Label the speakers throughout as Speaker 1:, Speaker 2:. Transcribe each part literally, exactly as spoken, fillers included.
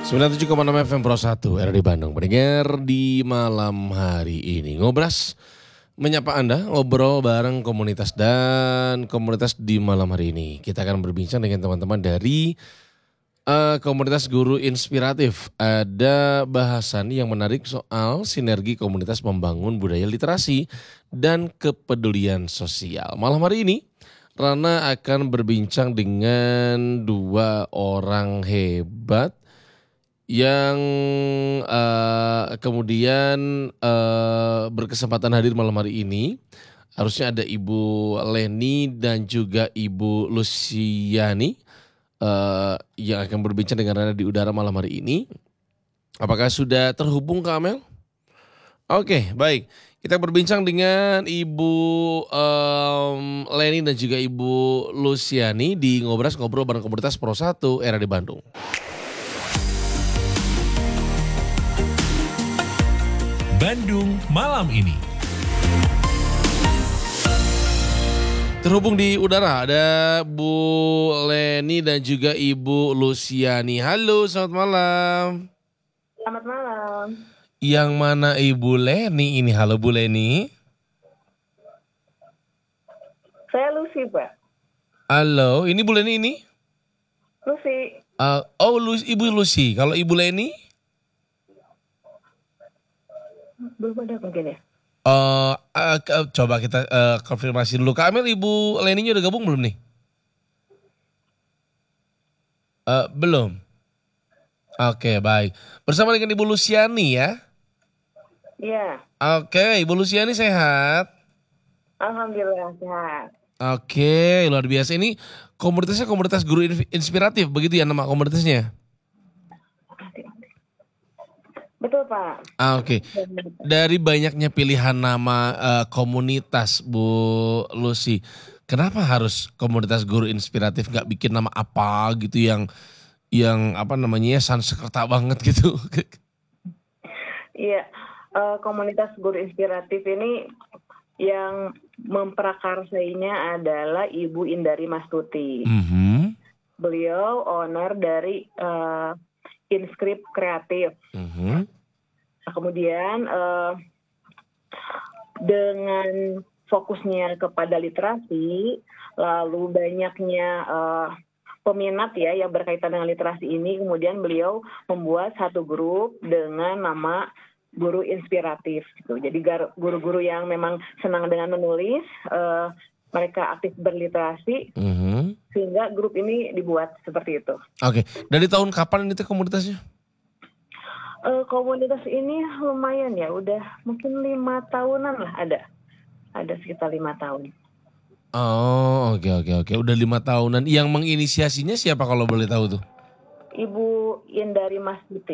Speaker 1: sembilan puluh tujuh koma enam F M Pro satu R D Bandung. Pendengar di malam hari ini Ngobras menyapa Anda, ngobrol bareng komunitas dan komunitas di malam hari ini. Kita akan berbincang dengan teman-teman dari uh, komunitas guru inspiratif. Ada bahasan yang menarik soal sinergi komunitas membangun budaya literasi dan kepedulian sosial. Malam hari ini Rana akan berbincang dengan dua orang hebat yang uh, kemudian uh, berkesempatan hadir malam hari ini. Harusnya ada Ibu Leni dan juga Ibu Luciani uh, yang akan berbincang dengan Rana di udara malam hari ini. Apakah sudah terhubung Kak Amel? Oke, baik. Kita berbincang dengan Ibu um, Leni dan juga Ibu Luciani di Ngobras Ngobrol bareng Komunitas Pro satu R D Bandung.
Speaker 2: Bandung malam ini.
Speaker 1: Terhubung di udara ada Bu Leni dan juga Ibu Luciani. Halo, selamat malam.
Speaker 3: Selamat malam.
Speaker 1: Yang mana Ibu Leni ini? Halo Bu Leni.
Speaker 3: Saya Lucy, Pak.
Speaker 1: Halo, ini Bu Leni ini?
Speaker 3: Lucy.
Speaker 1: Uh, oh, Lu, Ibu Lucy. Kalau Ibu Leni?
Speaker 3: Belum ada mungkin ya?
Speaker 1: Uh, uh, uh, coba kita uh, konfirmasi dulu. Kak Amel, Ibu Leninya udah gabung belum nih? Uh, belum. Oke, okay, baik. Bersama dengan Ibu Luciani ya?
Speaker 3: Iya.
Speaker 1: Oke, okay, Ibu Luciani sehat?
Speaker 3: Alhamdulillah sehat.
Speaker 1: Oke, okay, luar biasa. Ini komunitasnya komunitas guru inspiratif, begitu ya nama komunitasnya?
Speaker 3: Betul Pak.
Speaker 1: Ah, Oke, okay. Dari banyaknya pilihan nama uh, komunitas Bu Lucy, kenapa harus komunitas guru inspiratif? Gak bikin nama apa gitu yang yang apa namanya Sanskerta banget gitu?
Speaker 3: Iya, uh, komunitas guru inspiratif ini yang memprakarsainya adalah Ibu Indari Mastuti.
Speaker 1: Mm-hmm.
Speaker 3: Beliau owner dari uh, Inscript Kreatif.
Speaker 1: Mm-hmm.
Speaker 3: Nah, kemudian uh, dengan fokusnya kepada literasi, lalu banyaknya uh, peminat ya yang berkaitan dengan literasi ini, kemudian beliau membuat satu grup dengan nama Guru Inspiratif. Gitu. Jadi guru-guru yang memang senang dengan menulis, uh, mereka aktif berliterasi, mm-hmm. sehingga grup ini dibuat seperti itu.
Speaker 1: Oke, okay. Dari tahun kapan ini tuh komunitasnya?
Speaker 3: Uh, komunitas ini lumayan ya, udah mungkin lima tahunan lah ada, ada sekitar lima tahun.
Speaker 1: Oh, oke okay, oke okay, oke, okay. Udah lima tahunan. Yang menginisiasinya siapa kalau boleh tahu tuh?
Speaker 3: Ibu Indari Mastuti.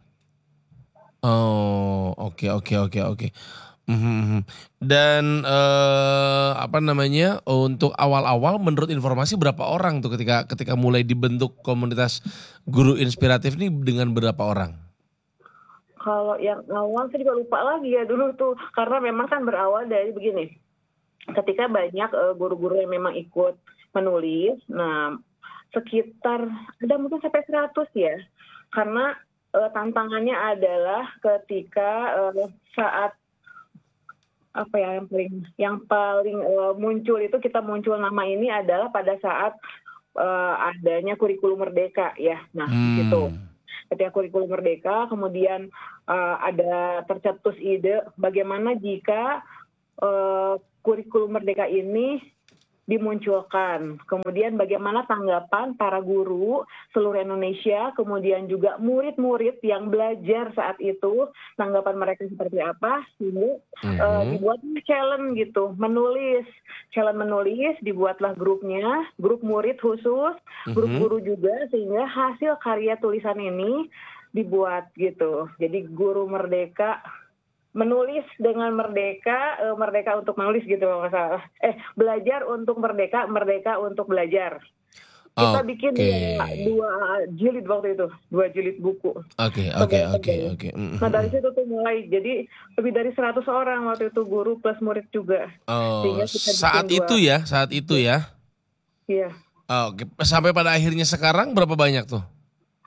Speaker 1: Oh, oke okay, oke okay, oke okay, oke. Okay. Mm-hmm. Dan uh, apa namanya untuk awal-awal menurut informasi berapa orang tuh ketika ketika mulai dibentuk komunitas guru inspiratif ini dengan berapa orang?
Speaker 3: Kalau yang awal saya juga lupa lagi ya dulu tuh karena memang kan berawal dari begini, ketika banyak uh, guru-guru yang memang ikut menulis, nah sekitar ada mungkin sampai seratus ya, karena uh, tantangannya adalah ketika uh, saat apa ya yang paling yang paling uh, muncul itu kita muncul nama ini adalah pada saat uh, adanya kurikulum merdeka ya. Nah, hmm. gitu. Ketika kurikulum merdeka kemudian uh, ada tercetus ide bagaimana jika uh, kurikulum merdeka ini dimunculkan. Kemudian bagaimana tanggapan para guru seluruh Indonesia, kemudian juga murid-murid yang belajar saat itu, tanggapan mereka seperti apa, ini mm-hmm. uh, dibuat challenge gitu, menulis, challenge menulis, dibuatlah grupnya, grup murid khusus, mm-hmm. grup guru juga, sehingga hasil karya tulisan ini dibuat gitu. Jadi guru merdeka, menulis dengan merdeka, eh, merdeka untuk menulis gitu masalah. Eh, belajar untuk merdeka, merdeka untuk belajar. Kita okay. bikin dua, dua jilid waktu itu, dua jilid buku.
Speaker 1: Oke, oke, oke, oke.
Speaker 3: Nah dari situ tuh mulai, jadi lebih dari seratus orang waktu itu guru plus murid juga.
Speaker 1: Oh, saat itu dua. ya, saat itu ya?
Speaker 3: Iya.
Speaker 1: Oh, oke, sampai pada akhirnya sekarang berapa banyak tuh?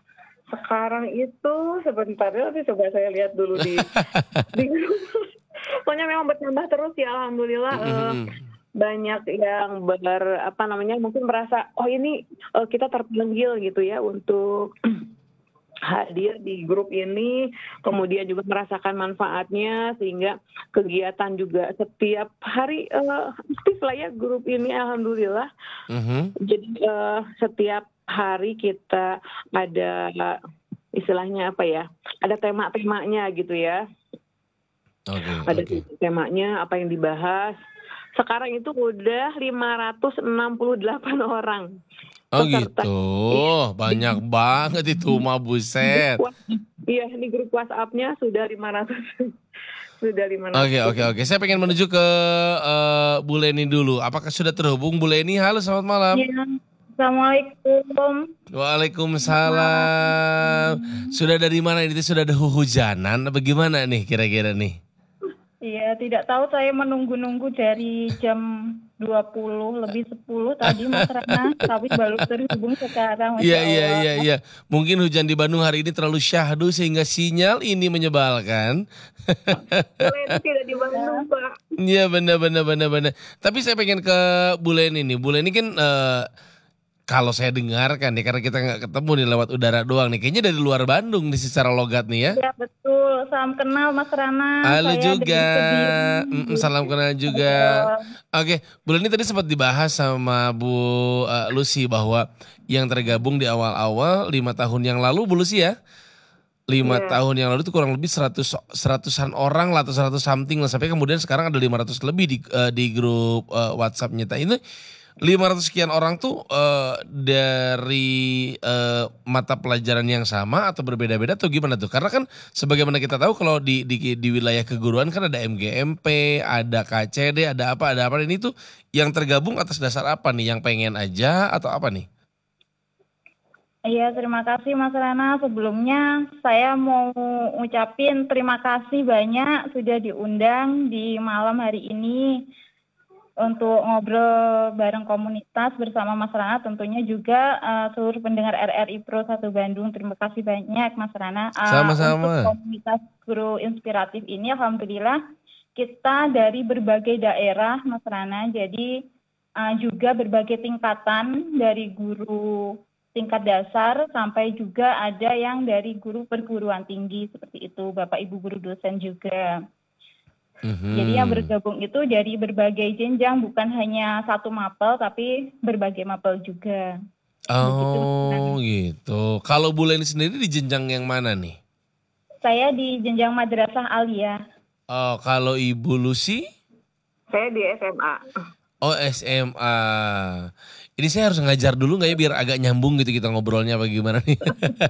Speaker 3: Sekarang itu sebentar ya, nanti coba saya lihat dulu di di pokoknya memang bertambah terus ya alhamdulillah, eee,
Speaker 1: Mhm.
Speaker 3: banyak yang ber apa namanya, mungkin merasa, "Oh ini, eee, kita terpanggil," gitu ya untuk hadir di grup ini, kemudian juga merasakan manfaatnya sehingga kegiatan juga setiap hari, eee, aktif lah ya grup ini alhamdulillah.
Speaker 1: Mhm.
Speaker 3: Jadi, eee, setiap hari kita ada istilahnya apa ya, ada tema-temanya gitu ya.
Speaker 1: Oke
Speaker 3: Ada
Speaker 1: oke.
Speaker 3: temanya, apa yang dibahas. Sekarang itu udah lima ratus enam puluh delapan orang
Speaker 1: Oh
Speaker 3: peserta.
Speaker 1: gitu,
Speaker 3: Iya, di
Speaker 1: banyak banget itu mah,
Speaker 3: di grup
Speaker 1: buset.
Speaker 3: Whats iya, di grup WhatsApp-nya sudah lima ratus sudah
Speaker 1: Oke
Speaker 3: lima ratus.
Speaker 1: oke oke, saya pengen menuju ke, eee, Bu Leni dulu. Apakah sudah terhubung Bu Leni? Halo, selamat malam.
Speaker 4: Iya, assalamualaikum.
Speaker 1: Waalaikumsalam. Sudah dari mana ini? Sudah ada hujanan apa gimana nih kira-kira nih?
Speaker 4: Iya, tidak tahu saya menunggu-nunggu dari jam dua puluh lebih sepuluh tadi Mas Rana, tapi baru terhubung sekarang,
Speaker 1: Iya
Speaker 4: Masya
Speaker 1: iya
Speaker 4: Allah.
Speaker 1: iya iya. Mungkin hujan di Bandung hari ini terlalu syahdu sehingga sinyal ini menyebalkan.
Speaker 3: Bu Leni tidak di Bandung, Pak.
Speaker 1: Iya benar benar benar benar. Tapi saya pengen ke Bu Leni nih. Bu Leni kan eee, kalau saya dengarkan nih karena kita nggak ketemu nih lewat udara doang nih. Kayaknya dari luar Bandung nih secara logat nih ya?
Speaker 4: Iya betul, salam kenal Mas Rana,
Speaker 1: Halo
Speaker 4: saya
Speaker 1: juga,
Speaker 4: dari Kediri.
Speaker 1: mhm, salam kenal juga.
Speaker 4: Halo.
Speaker 1: Oke, Bu Leni tadi sempat dibahas sama Bu, eee, Lucy bahwa yang tergabung di awal-awal lima tahun yang lalu Bu Lucy ya? lima
Speaker 3: Iya.
Speaker 1: tahun yang lalu itu kurang lebih seratus seratusan orang lah atau seratus something lah sampai kemudian sekarang ada lima ratus lebih di, eee, di grup, eee, WhatsApp Nyeta ini lima ratus sekian orang tuh, eee, dari, eee, mata pelajaran yang sama atau berbeda-beda atau gimana tuh? Karena kan sebagaimana kita tahu kalau di di di wilayah keguruan kan ada M G M P, ada K C D, ada apa ada apa, ini tuh yang tergabung atas dasar apa nih? Yang pengen aja atau apa nih?
Speaker 4: Iya, terima kasih Mas Rana. Sebelumnya saya mau ngucapin terima kasih banyak sudah diundang di malam hari ini untuk ngobrol bareng komunitas bersama Mas Rana, tentunya juga uh, seluruh pendengar R R I Pro satu Bandung. Terima kasih banyak Mas Rana. Uh,
Speaker 1: Sama-sama.
Speaker 4: Untuk komunitas guru inspiratif ini alhamdulillah kita dari berbagai daerah Mas Rana. Jadi uh, juga berbagai tingkatan dari guru tingkat dasar sampai juga ada yang dari guru perguruan tinggi seperti itu, Bapak Ibu guru dosen juga.
Speaker 1: Mhm.
Speaker 4: Jadi yang bergabung itu dari berbagai jenjang, bukan hanya satu mapel tapi berbagai mapel juga. Begitu, Mas Rana.
Speaker 1: Oh gitu. Kalau Bu Leni sendiri di jenjang yang mana nih?
Speaker 4: Saya di jenjang madrasah aliyah.
Speaker 1: Oh kalau Ibu Lucy?
Speaker 3: Saya di S M A.
Speaker 1: Oh S M A. Ini saya harus ngajar dulu nggak ya biar agak nyambung gitu kita ngobrolnya apa gimana nih?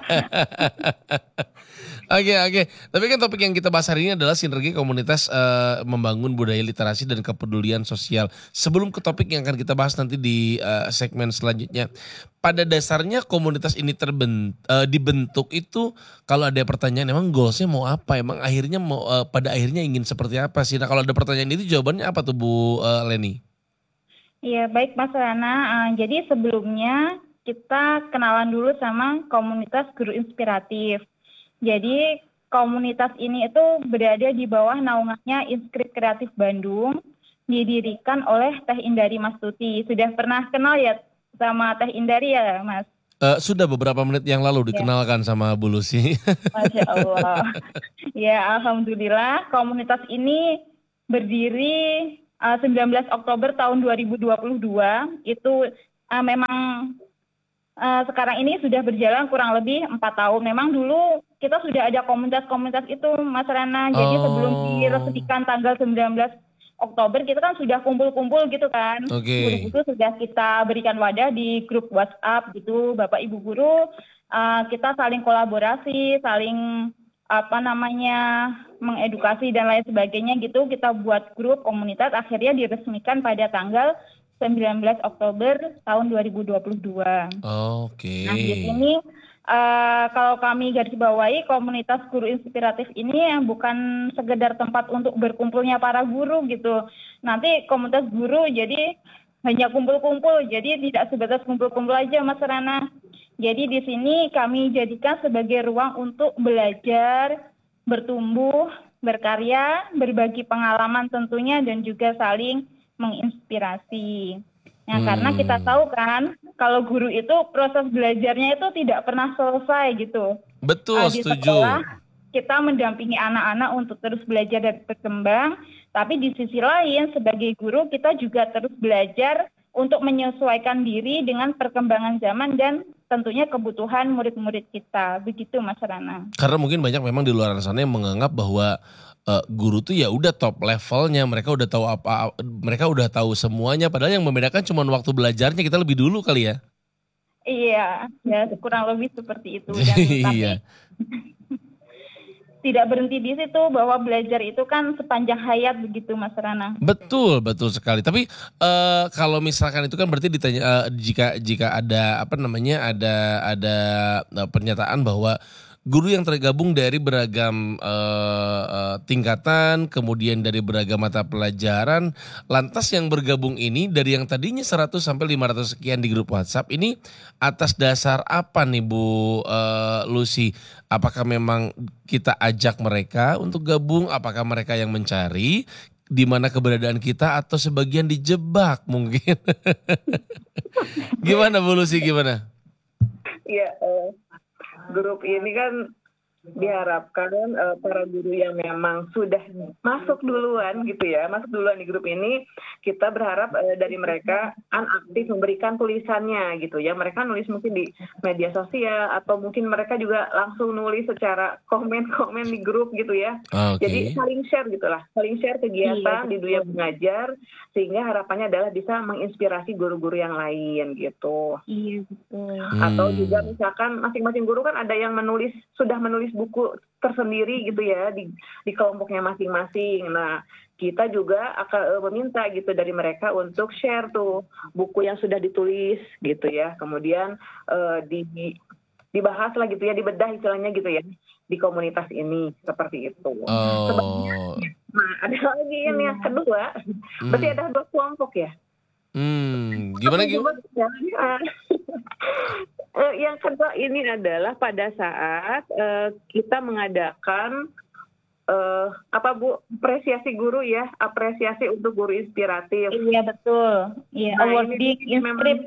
Speaker 1: Oke oke. Tapi kan topik yang kita bahas hari ini adalah sinergi komunitas eh, membangun budaya literasi dan kepedulian sosial. Sebelum ke topik yang akan kita bahas nanti di eh, segmen selanjutnya. Pada dasarnya komunitas ini terben, eh, dibentuk itu kalau ada pertanyaan emang goalsnya mau apa? Emang akhirnya mau eh, pada akhirnya ingin seperti apa sih? Nah kalau ada pertanyaan itu jawabannya apa tuh Bu eh, Leni?
Speaker 4: Iya, baik Mas Rana. Uh, jadi sebelumnya kita kenalan dulu sama komunitas guru inspiratif. Jadi komunitas ini itu berada di bawah naungannya Inskrip Kreatif Bandung, didirikan oleh Teh Indari Mastuti. Sudah pernah kenal ya sama Teh Indari ya, Mas?
Speaker 1: Uh, sudah beberapa menit yang lalu dikenalkan ya sama Bu Lucy.
Speaker 4: Masya Allah. Ya, alhamdulillah komunitas ini berdiri uh, sembilan belas Oktober tahun dua ribu dua puluh dua. Itu uh, memang uh, sekarang ini sudah berjalan kurang lebih empat tahun. Memang dulu kita sudah ada komunitas-komunitas itu, Mas Rana. Jadi oh. sebelum diresmikan tanggal sembilan belas Oktober kita kan sudah kumpul-kumpul gitu kan.
Speaker 1: Oke.
Speaker 4: Okay. Guru-guru sudah kita berikan wadah di grup WhatsApp gitu, Bapak Ibu guru, uh, kita saling kolaborasi, saling apa namanya mengedukasi dan lain sebagainya gitu. Kita buat grup komunitas, akhirnya diresmikan pada tanggal sembilan belas Oktober tahun dua ribu dua puluh dua.
Speaker 1: Oke. Okay.
Speaker 4: Nah di sini Uh, kalau kami garis bawahi komunitas guru inspiratif ini bukan sekedar tempat untuk berkumpulnya para guru gitu. Nanti komunitas guru jadi hanya kumpul-kumpul, jadi tidak sebatas kumpul-kumpul aja Mas Rana. Jadi di sini kami jadikan sebagai ruang untuk belajar, bertumbuh, berkarya, berbagi pengalaman tentunya dan juga saling menginspirasi. Nah,
Speaker 1: Hmm.
Speaker 4: karena kita tahu kan kalau guru itu proses belajarnya itu tidak pernah selesai gitu.
Speaker 1: Betul,
Speaker 4: Uh, di
Speaker 1: setuju.
Speaker 4: sekolah kita mendampingi anak-anak untuk terus belajar dan berkembang, tapi di sisi lain sebagai guru kita juga terus belajar untuk menyesuaikan diri dengan perkembangan zaman dan tentunya kebutuhan murid-murid kita. Begitu Mas Rana.
Speaker 1: Karena mungkin banyak memang di luar sana yang menganggap bahwa eh, guru tuh ya udah top levelnya, mereka udah tahu apa, mereka udah tahu semuanya. Padahal yang membedakan cuma waktu belajarnya kita lebih dulu kali ya.
Speaker 4: Iya, ya kurang lebih seperti itu. Dan
Speaker 1: Iya.
Speaker 4: tapi tidak berhenti di situ bahwa belajar itu kan sepanjang hayat begitu Mas Rana.
Speaker 1: Betul, betul sekali. Tapi eh, kalau misalkan itu kan berarti ditanya eh, jika jika ada apa namanya ada ada eh, pernyataan bahwa guru yang tergabung dari beragam eh, eh, tingkatan, kemudian dari beragam mata pelajaran, lantas yang bergabung ini dari yang tadinya seratus sampai lima ratus sekian di grup WhatsApp ini atas dasar apa nih Bu eh, Lucy? Apakah memang kita ajak mereka untuk gabung? Apakah mereka yang mencari di mana keberadaan kita atau sebagian dijebak mungkin? Gimana Bu Lucy, gimana?
Speaker 3: Iya, eh, grup ini kan diharapkan eh, para guru yang memang sudah masuk duluan gitu ya, masuk duluan di grup ini, kita berharap eh, dari mereka aktif memberikan tulisannya gitu ya. Mereka nulis mungkin di media sosial atau mungkin mereka juga langsung nulis secara komen-komen di grup gitu ya.
Speaker 1: Oke.
Speaker 3: Jadi saling share gitulah, saling share kegiatan
Speaker 4: Iya,
Speaker 3: di dunia mengajar, sehingga harapannya adalah bisa menginspirasi guru-guru yang lain gitu.
Speaker 4: Iya betul.
Speaker 3: Atau
Speaker 1: Hmm.
Speaker 3: juga misalkan masing-masing guru kan ada yang menulis sudah menulis buku tersendiri gitu ya di di kelompoknya masing-masing. Nah, kita juga akan eh, meminta gitu dari mereka untuk share tuh buku yang sudah ditulis gitu ya. Kemudian eh, di dibahas lah gitu ya, dibedah istilahnya gitu ya di komunitas ini seperti itu. Sebenarnya,
Speaker 1: Oh.
Speaker 3: nah ada lagi ini yang kedua, berarti
Speaker 1: Hmm.
Speaker 3: ada dua kelompok ya.
Speaker 1: Hmm. Gimana gimana?
Speaker 3: Eh, yang kedua ini adalah pada saat eh, kita mengadakan eh, apa Bu, apresiasi guru ya, apresiasi untuk guru inspiratif.
Speaker 4: Iya betul. Iya,
Speaker 3: Nah,
Speaker 4: awarding
Speaker 3: ini memang
Speaker 4: inscript.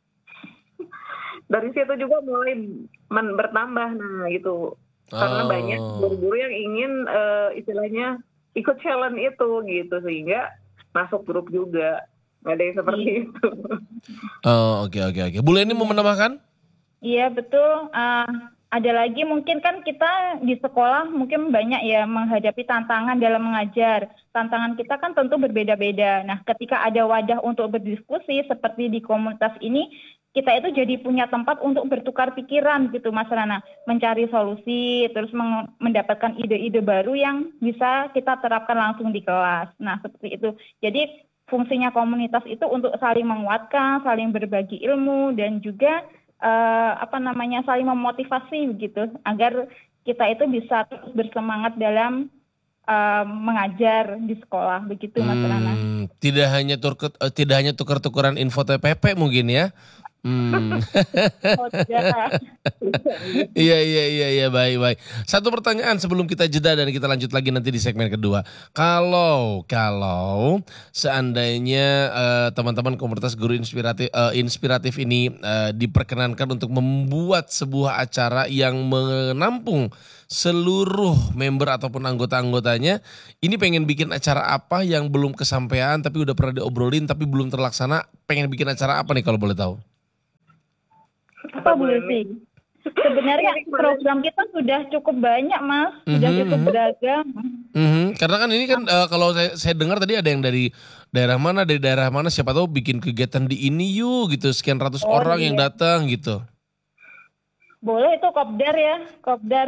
Speaker 3: dari situ juga mulai men- bertambah, nah gitu, karena
Speaker 1: Oh.
Speaker 3: banyak guru-guru yang ingin eh, istilahnya ikut challenge itu gitu, sehingga masuk grup juga. Ada yang seperti
Speaker 4: Iya.
Speaker 3: itu.
Speaker 1: Oh, oke oke oke. Bu Leni mau menambahkan?
Speaker 4: Iya betul. Ah, ada lagi mungkin kan kita di sekolah mungkin banyak ya menghadapi tantangan dalam mengajar. Tantangan kita kan tentu berbeda-beda. Nah, ketika ada wadah untuk berdiskusi seperti di komunitas ini, kita itu jadi punya tempat untuk bertukar pikiran gitu Mas Rana, mencari solusi, terus meng- mendapatkan ide-ide baru yang bisa kita terapkan langsung di kelas. Nah, seperti itu. Jadi fungsinya komunitas itu untuk saling menguatkan, saling berbagi ilmu dan juga eh, apa namanya saling memotivasi begitu agar kita itu bisa terus bersemangat dalam eh, mengajar di sekolah begitu Mas Rana.
Speaker 1: Hmm, tidak hanya turket, eh, tidak hanya tukar-tukaran info T P P mungkin ya. Hmm.
Speaker 4: Oh, tidak.
Speaker 1: Iya iya iya iya baik baik. Satu pertanyaan sebelum kita jeda dan kita lanjut lagi nanti di segmen kedua. Kalau kalau seandainya eh, teman-teman komunitas guru inspiratif eh, inspiratif ini eh, diperkenankan untuk membuat sebuah acara yang menampung seluruh member ataupun anggota-anggotanya, ini pengen bikin acara apa yang belum kesampaian tapi udah pernah diobrolin tapi belum terlaksana, pengen bikin acara apa nih kalau boleh tahu?
Speaker 4: Apa Bu Lucy? Sebenarnya
Speaker 3: Ini kemarin-
Speaker 4: program kita sudah cukup banyak Mas, sudah
Speaker 1: Mhm,
Speaker 4: cukup
Speaker 1: mhm.
Speaker 4: beragam.
Speaker 1: Mhm, karena kan ini kan eh, kalau saya, saya dengar tadi ada yang dari daerah mana, dari daerah mana, siapa tahu bikin kegiatan di ini yuk gitu, sekian ratus
Speaker 4: Oh,
Speaker 1: orang yang
Speaker 4: iya.
Speaker 1: datang gitu.
Speaker 4: Boleh itu kopdar ya, kopdar.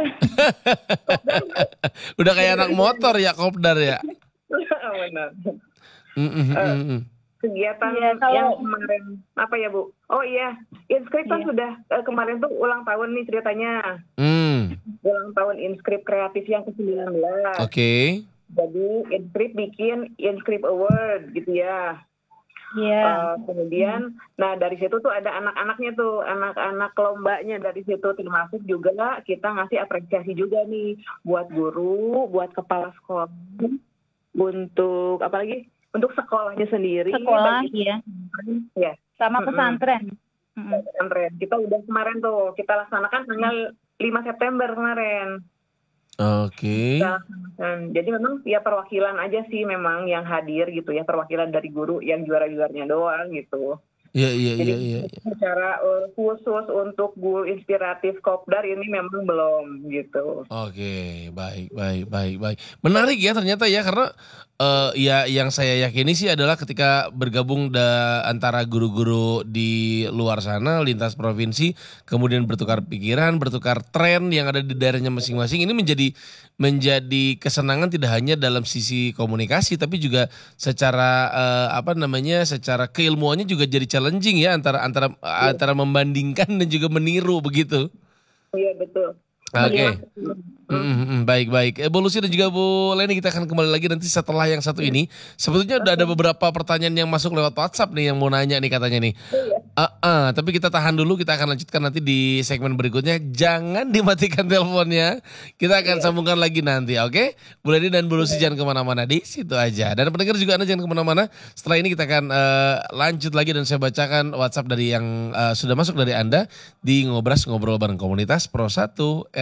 Speaker 1: Udah kayak anak motor ya, kopdar ya.
Speaker 3: Benar.
Speaker 1: Mhm, mhm, mhm.
Speaker 3: Kegiatan
Speaker 4: Iya, kalau-
Speaker 3: yang kemarin apa ya Bu? Oh iya, Inscript kan
Speaker 4: Iya.
Speaker 3: sudah eh, kemarin tuh ulang tahun nih ceritanya.
Speaker 1: Hmm,
Speaker 3: Ulang tahun Inscript kreatif yang ke sembilan belas.
Speaker 1: oke.
Speaker 3: Jadi Inscript bikin Inscript Award gitu ya.
Speaker 4: Iya.
Speaker 3: Uh, kemudian, nah dari situ tuh ada anak-anaknya tuh, anak-anak lombanya dari situ, termasuk juga kita ngasih apresiasi juga nih buat guru, buat kepala sekolah, untuk apa lagi? Untuk sekolahnya sendiri.
Speaker 4: Sekolah,
Speaker 3: bagi-
Speaker 4: iya.
Speaker 3: Ya,
Speaker 4: Sama
Speaker 3: Mm-mm.
Speaker 4: pesantren. Mm-mm.
Speaker 3: pesantren. Kita udah kemarin tuh, kita laksanakan tanggal lima September kemarin.
Speaker 1: Oke.
Speaker 3: Kita laksanakan. Jadi memang ya perwakilan aja sih memang yang hadir gitu ya, perwakilan dari guru yang juara-juaranya doang gitu.
Speaker 1: Iya iya
Speaker 3: Jadi
Speaker 1: iya iya.
Speaker 3: secara uh, khusus untuk guru inspiratif Kopdar ini memang belum gitu.
Speaker 1: Oke, baik, baik, baik, baik. Menarik ya ternyata ya, karena eh, ya yang saya yakini sih adalah ketika bergabung da, antara guru-guru di luar sana, lintas provinsi, kemudian bertukar pikiran, bertukar tren yang ada di daerahnya masing-masing, ini menjadi menjadi kesenangan tidak hanya dalam sisi komunikasi, tapi juga secara eh, apa namanya, secara keilmuannya juga jadi challenging ya antara antara antara membandingkan dan juga meniru begitu.
Speaker 3: Iya betul.
Speaker 1: Oke.
Speaker 3: Iya.
Speaker 1: Mm, mm, mm, baik baik. Eh, Bu Lucy dan juga Bu Leni, kita akan kembali lagi nanti setelah yang satu ini. Sebetulnya udah ada beberapa pertanyaan yang masuk lewat WhatsApp nih yang mau nanya nih katanya nih. Ah, ah, tapi kita tahan dulu, kita akan lanjutkan nanti di segmen berikutnya. Jangan dimatikan teleponnya. Kita akan sambungkan lagi nanti, oke? Bu Leni dan Bu Lucy jangan kemana-mana, di situ aja. Dan pendengar juga Anda jangan kemana-mana. Setelah ini kita akan eh, lanjut lagi dan saya bacakan WhatsApp dari yang eh, sudah masuk dari Anda di Ngobras Ngobrol Bareng Komunitas Pro satu